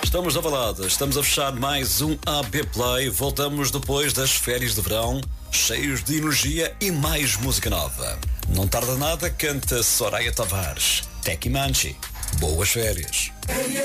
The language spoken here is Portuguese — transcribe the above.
Estamos na balada, estamos a fechar mais um AB Play. Voltamos depois das férias de verão, cheios de energia e mais música nova. Não tarda nada, canta Soraya Tavares. Tecki Manchi. Boas férias.